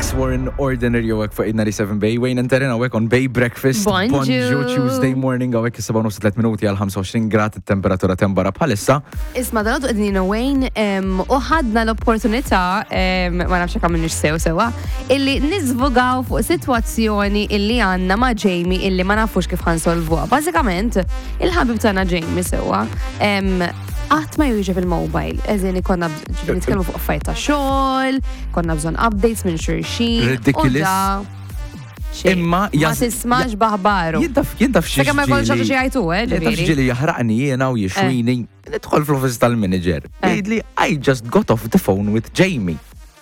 Alex Warren, Ordinary għawek fuq 97 Bay, Wayne Enterin għawek on Bay Breakfast, Bonjour Tuesday morning għawek 7 minuti għal 25 grad temperatura tembara bħalissa. Isma dalgħu għednina Wayne uħadna l-opportunità, ma nafx kam nix sewa, illi nizvogaw fuq situazzjoni illi għanna ma' Jamie illi ma nafux kif ħansolvuha. Bażikament, il-ħabib tagħna Jamie sewa, qatt ma jwieġeb il-mobile, eżeni konna nitkellmu fuq affarijiet ta' xogħol, konna bżonn updates minn xulxin. Ridiculous. Imma ma tismax baħbaru. Jintaf xi. Sakemm ma jkollx xi jgħidu, Jintaf ġili jaħraqni jiena u jixwini. Nidħol fl-office tal-manager. Jgħidli, I just got off the phone with Jamie.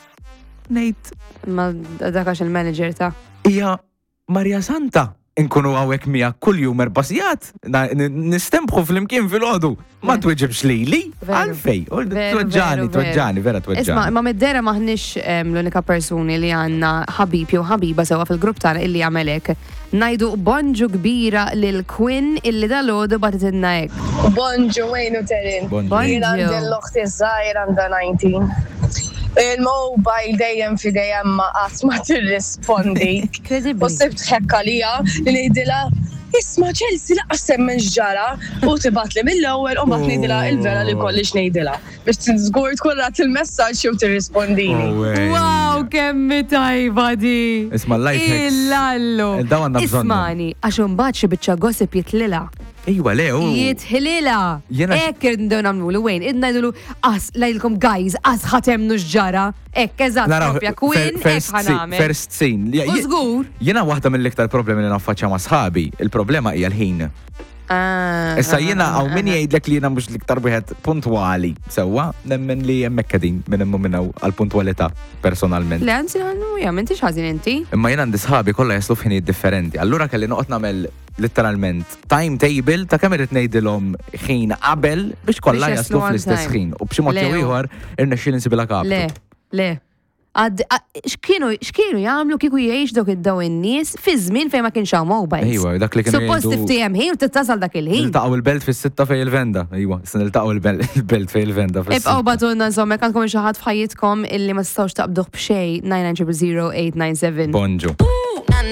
Ngħid. Ma dakax il-manager ta' hija Marja Santa. Inkunu għawek mija kull jum erbasijat. Nistembħu fl-imkien fil-ħodu. Ma tweġibx li? Għalfej. Tweġġani, vera tweġġani. Isma, ma meddera maħnix l-unika personi li għanna ħabib jew ħabiba sewa fil-grupp tagħna illi għamelek. Najdu bonġu kbira lil Quinn illi dal-ħodu batitinna ek. Bonġu, Wayne Enterin. Bonġu. L-oħti zaħir għanda 19. Il-mobile dejjem fi dejjem ma qatt ma tirrispondi. U sibt ħekka lija li ngħidilha isma' Chelsea laqas semmen x'ġara u tibatli mill-ewwel u mbagħad ngħidilha il-vera li kollix ngħidilha biex tinżgur tkun rat il-messaġġ jew tirrispondini. Wow, kemm tajba di. Isma' life hacks. Il-lallu. Daw għandna bżonn. Ismani, għax imbagħad xi biċċa gossip jitlilha. Ejwa le, jitħilila. Ekk irndew namlu Wayne, idna jdulu lajlkom guys, ħatemnu xġara. Ekk, eżatt, propja, Quinn, ekk ħanamel. First scene. Użgur. Jena waħda mill-iktar problemi li naffaċċa ma' sħabi, il-problema hija l-ħin. Issa jena għaw min jgħidlek li jena mux l-iktar wieħed puntwali. Sewa, nemmen li jemmek kadin minn minnaw għal-puntwalità personalment. Le, għanzi għannu, menti xħazin inti? Imma jena għandi sħabi kolla jaslu f'ħinijiet differenti. Allura kelli noqgħod nagħmel literalment timetable ta' kemm irid ngħidilhom ħin qabel biex kollha jaslu fl-istess ħin. U b'xi mod jew ieħor irnexxiel insibila kaptu. Le. X'kienu jagħmlu kieku jgħix dawk id-daw in-nies fi żmien fejn ma kienx hawn mobiles. Ejwa, dak li kienu suppost tiftihem ħin u tittasal dak il-ħin. Niltaqgħu il-belt fis-sitta fejn il-venda. Ejwa, issa niltaqgħu il-belt fejn il-venda fis-sitta. Ibqgħu badulna insomma għandkom xi ħadd f'ħajjitkom illi ma tistgħux taqbduh b'xejn 9900 897. Bonġu.